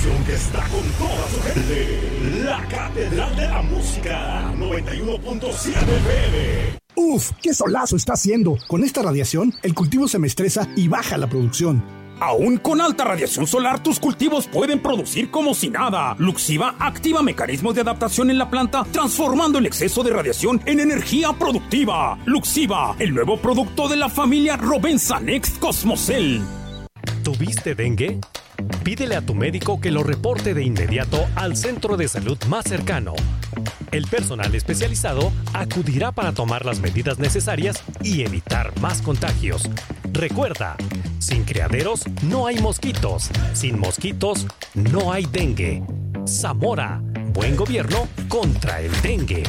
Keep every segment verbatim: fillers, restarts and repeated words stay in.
estación que está con toda su gente. La Catedral de la Música, noventa y uno punto siete F M. Uf, qué solazo está haciendo. Con esta radiación, el cultivo se me estresa y baja la producción. Aún con alta radiación solar, tus cultivos pueden producir como si nada. Luxiva activa mecanismos de adaptación en la planta, transformando el exceso de radiación en energía productiva. Luxiva, el nuevo producto de la familia Rovensa Next Cosmocel. ¿Tuviste dengue? Pídele a tu médico que lo reporte de inmediato al centro de salud más cercano. El personal especializado acudirá para tomar las medidas necesarias y evitar más contagios. Recuerda, sin criaderos no hay mosquitos, sin mosquitos no hay dengue. Zamora, buen gobierno contra el dengue.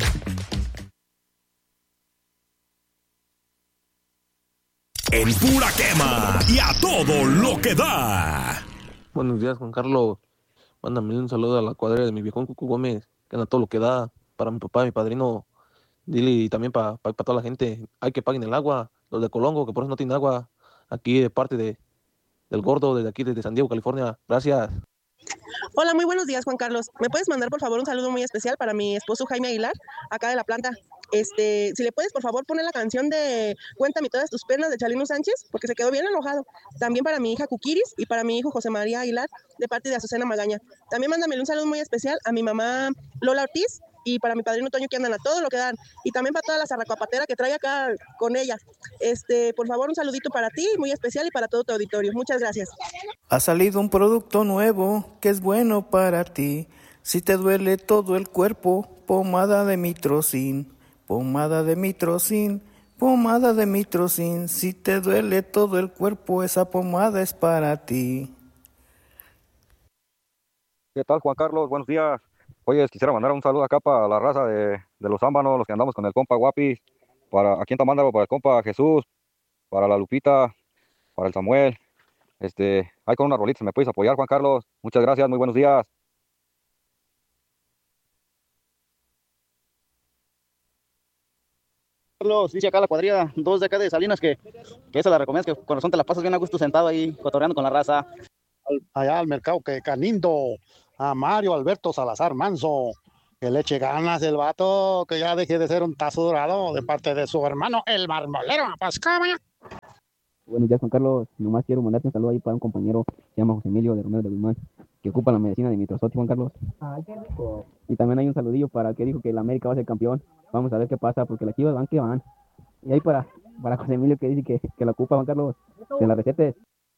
En pura quema y a todo lo que da. Buenos días, Juan Carlos. Mándame un saludo a la cuadrilla de mi viejón Cucu Gómez, que anda todo lo que da. Para mi papá, mi padrino. Dile y también para pa, pa toda la gente. Hay que paguen el agua. Los de Colongo, que por eso no tienen agua. Aquí de parte de del Gordo, desde aquí, desde San Diego, California. Gracias. Hola, muy buenos días, Juan Carlos. ¿Me puedes mandar, por favor, un saludo muy especial para mi esposo Jaime Aguilar, acá de la planta? Este, si le puedes, por favor, poner la canción de Cuéntame todas tus penas de Chalino Sánchez, porque se quedó bien enojado. También para mi hija Cuquiris y para mi hijo José María Aguilar, de parte de Azucena Magaña. También mándame un saludo muy especial a mi mamá Lola Ortiz y para mi padrino Toño, que andan a todo lo que dan. Y también para toda la zarracapatera que trae acá con ella. Este, por favor, un saludito para ti, muy especial, y para todo tu auditorio. Muchas gracias. Ha salido un producto nuevo que es bueno para ti. Si te duele todo el cuerpo, pomada de Mitrocin. Pomada de Mitrocin, pomada de Mitrocin. Si te duele todo el cuerpo, esa pomada es para ti. ¿Qué tal, Juan Carlos? Buenos días. Oye, quisiera mandar un saludo acá para la raza de, de los Zámbanos, los que andamos con el compa Guapis, para aquí en Tamándaro, para el compa Jesús, para la Lupita, para el Samuel. Este, hay con una rolita, ¿me puedes apoyar, Juan Carlos? Muchas gracias, muy buenos días. Carlos, dice acá la cuadrilla, dos de acá de Salinas, que, que esa la recomiendas, que con razón te la pasas bien a gusto sentado ahí, cotorreando con la raza. Allá al mercado que Canindo, a Mario Alberto Salazar Manso, que le eche ganas el vato, que ya deje de ser un tazo dorado de parte de su hermano, el marmolero Pascama. Buenos días, Juan Carlos. Nomás quiero mandarte un saludo ahí para un compañero que se llama José Emilio de Romero de Guzmán, que ocupa la medicina de Mitrozoti, Juan Carlos. Ay, qué rico. Y también hay un saludillo para el que dijo que la América va a ser campeón. Vamos a ver qué pasa, porque las Chivas van que van. Y ahí para, para José Emilio, que dice que, que la ocupa, Juan Carlos, que la recetes.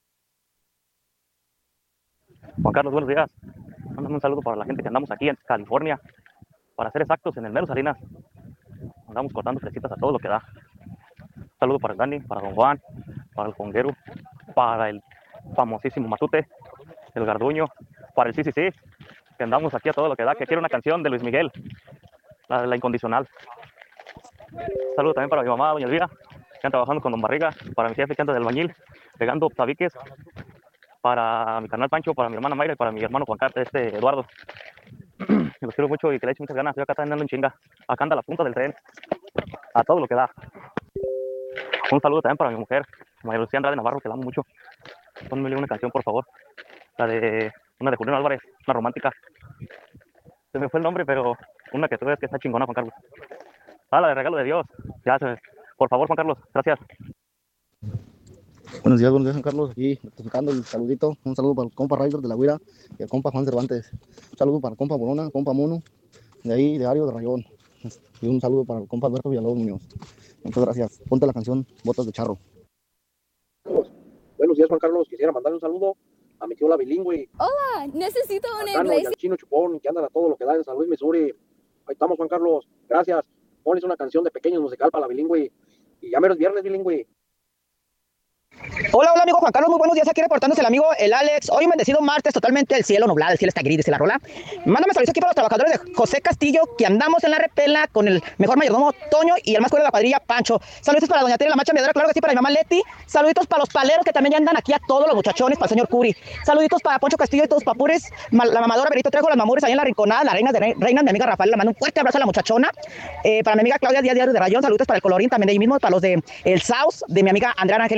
Juan Carlos, buenos días. Mándame un saludo para la gente que andamos aquí en California, para ser exactos, en el Mero Salinas. Andamos cortando fresitas a todo lo que da. Un saludo para el Dani, para Don Juan, para el Conguero, para el famosísimo Matute, el Garduño, para el sí, sí, sí, que andamos aquí a todo lo que da, que quiere una canción de Luis Miguel, la, la incondicional. Un saludo también para mi mamá, doña Elvira, que anda trabajando con Don Barriga, para mi jefe que anda del albañil, pegando tabiques, para mi carnal Pancho, para mi hermana Mayra y para mi hermano Juan Carlos, este Eduardo. Los quiero mucho y que le echen muchas ganas. Yo acá estoy andando en chinga. Acá anda la punta del tren. A todo lo que da. Un saludo también para mi mujer, María Lucía Andrade Navarro, que la amo mucho. Pónmele una canción, por favor. La de... Una de Julián Álvarez, una romántica. Se me fue el nombre, pero una que tú ves que está chingona, Juan Carlos. Ah, la de Regalo de Dios. Ya, se... Por favor, Juan Carlos. Gracias. Buenos días, buenos días, Juan Carlos. Aquí, notificando el saludito. Un saludo para el compa Ryder de la Huira y el compa Juan Cervantes. Un saludo para el compa Borona, compa Mono, de ahí, de Ario de Rayón. Y un saludo para el compa Alberto Villalobos Muñoz. Muchas gracias. Ponte la canción Botas de Charro. Buenos días, Juan Carlos. Quisiera mandarle un saludo a mi tío la bilingüe. Hola, necesito una iglesia. Y al chino chupón, que andan a todo lo que da en San Luis, Missouri. Ahí estamos, Juan Carlos. Gracias. Pones una canción de Pequeños Musical para la bilingüe. Y ya menos viernes, bilingüe. Hola, hola amigo Juan Carlos, muy buenos días, aquí reportándose el amigo el Alex. Hoy un bendecido martes, totalmente el cielo nublado, el cielo está gris, dice la rola. Mándame saludos aquí para los trabajadores de José Castillo, que andamos en la repela con el mejor mayordomo Toño y el más cuero de la cuadrilla Pancho. Saludos para doña Tere la Macha Mediadora, claro que sí, para mi mamá Leti. Saluditos para los paleros que también ya andan aquí, a todos los muchachones, para el señor Curi. Saluditos para Poncho Castillo y todos los papures, la mamadora Berito Trejo, las mamures ahí en la rinconada, la reina de re, reina, mi amiga Rafael, le mando un fuerte abrazo a la muchachona. Eh, para mi amiga Claudia Díaz Diario de Rayón, saluditos para el Colorín, también de ahí mismo, para los de El Saus, de mi amiga Andrea Angelina Sanatecu.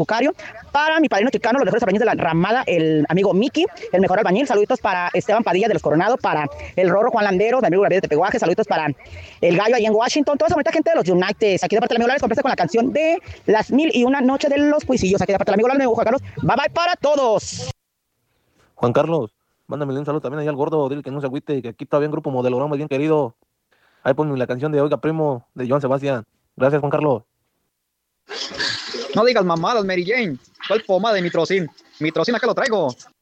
Bocario, para mi padrino chicano, los mejores albañiles de la ramada, el amigo Miki, el mejor albañil, saluditos para Esteban Padilla de los Coronados, para el Rorro Juan Landero, de amigo Gabriel de Tepehuaje, saluditos para el Gallo ahí en Washington, toda esa bonita gente de los United, aquí de parte del amigo Lales, complace con la canción de Las Mil y Una Noche de los Cuisillos, aquí de parte del amigo Lales, Juan Carlos, bye bye para todos. Juan Carlos, mándame un saludo también ahí al gordo, dile que no se agüite, que aquí está bien grupo Modelorama, bien querido. Ahí ponme la canción de Oiga Primo, de Joan Sebastián. Gracias, Juan Carlos. No digas mamadas, Mary Jane. ¿Cuál pomada de Mitrocin? Mitrocin acá lo traigo.